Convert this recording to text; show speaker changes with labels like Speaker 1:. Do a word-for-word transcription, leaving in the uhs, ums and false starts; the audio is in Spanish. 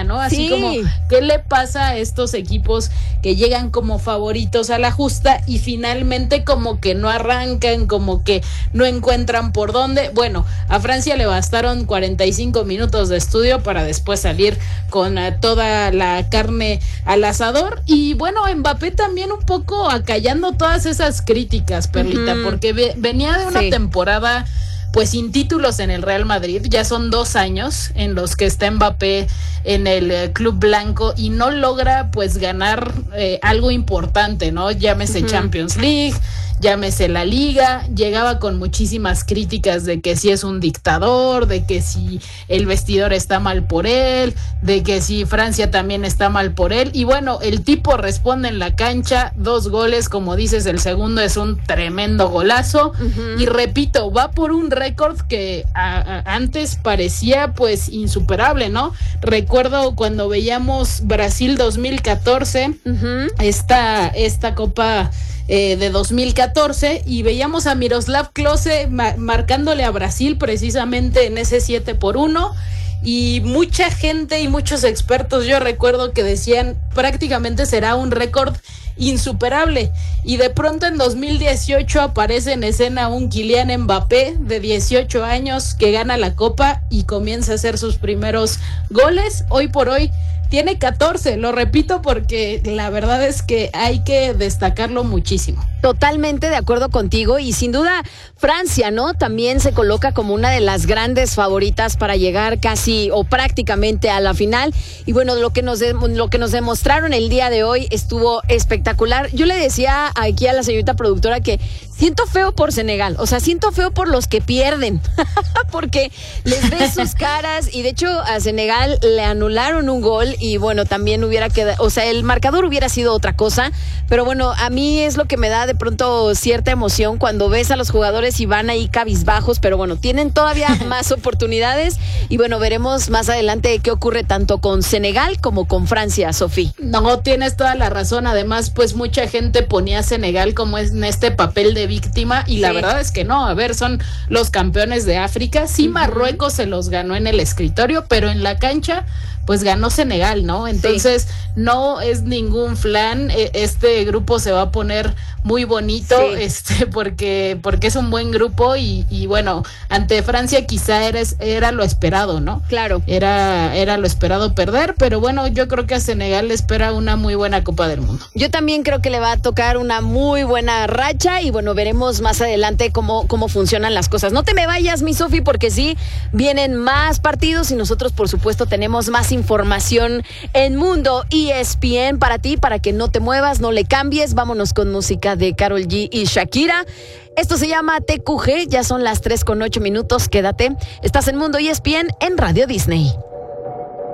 Speaker 1: ¿no? Así
Speaker 2: sí.
Speaker 1: como, ¿qué le pasa a estos equipos que llegan como favoritos a la justa y finalmente como que no arrancan, como que no encuentran por dónde? Bueno, a Francia le bastaron cuarenta y cinco minutos de estudio para después salir con uh, toda la carne al asador. Y bueno, Mbappé también un poco acallando todas esas críticas, Perlita, uh-huh. porque ve, venía de una sí. temporada pues sin títulos en el Real Madrid. Ya son dos años en los que está Mbappé en el eh, club blanco y no logra pues ganar eh, algo importante, ¿no? Llámese uh-huh. Champions League, llámese la Liga. Llegaba con muchísimas críticas de que si es un dictador, de que si el vestidor está mal por él, de que si Francia también está mal por él. Y bueno, el tipo responde en la cancha, dos goles, como dices, el segundo es un tremendo golazo. Uh-huh. Y repito, va por un récord que a, a, antes parecía pues insuperable, ¿no? Recuerdo cuando veíamos Brasil dos mil catorce, uh-huh. esta, esta Copa eh, de dos mil catorce, y veíamos a Miroslav Klose ma- marcándole a Brasil precisamente en ese siete por uno, y mucha gente y muchos expertos, yo recuerdo que decían prácticamente será un récord insuperable, y de pronto en dos mil dieciocho aparece en escena un Kylian Mbappé de dieciocho años que gana la Copa y comienza a hacer sus primeros goles. Hoy por hoy tiene catorce, lo repito porque la verdad es que hay que destacarlo muchísimo.
Speaker 2: Totalmente de acuerdo contigo, y sin duda Francia, ¿no? También se coloca como una de las grandes favoritas para llegar casi o prácticamente a la final. Y bueno, lo que nos de, lo que nos demostraron el día de hoy estuvo espectacular. Yo le decía aquí a la señorita productora que siento feo por Senegal, o sea, siento feo por los que pierden, porque les ves sus caras, y de hecho a Senegal le anularon un gol y bueno, también hubiera quedado, o sea, el marcador hubiera sido otra cosa, pero bueno, a mí es lo que me da de pronto cierta emoción cuando ves a los jugadores y van ahí cabizbajos, pero bueno, tienen todavía más oportunidades y bueno, veremos más adelante qué ocurre tanto con Senegal como con Francia, Sofía.
Speaker 1: No, tienes toda la razón, además pues mucha gente ponía a Senegal como en este papel de víctima y la sí. verdad es que no, a ver, son los campeones de África, sí uh-huh. Marruecos se los ganó en el escritorio, pero en la cancha pues ganó Senegal, ¿no? Entonces sí. no es ningún flan, este grupo se va a poner muy bonito, sí. este, porque, porque es un buen grupo y, y bueno, ante Francia quizá era, era lo esperado, ¿no?
Speaker 2: Claro.
Speaker 1: Era, era lo esperado perder, pero bueno, yo creo que a Senegal le espera una muy buena Copa del Mundo.
Speaker 2: Yo también creo que le va a tocar una muy buena racha y bueno, veremos más adelante cómo, cómo funcionan las cosas. No te me vayas, mi Sofi, porque sí, vienen más partidos y nosotros, por supuesto, tenemos más información en Mundo E S P N para ti, para que no te muevas, no le cambies. Vámonos con música de Karol G y Shakira. Esto se llama T Q G, ya son las tres con ocho minutos, quédate. Estás en Mundo E S P N en Radio Disney.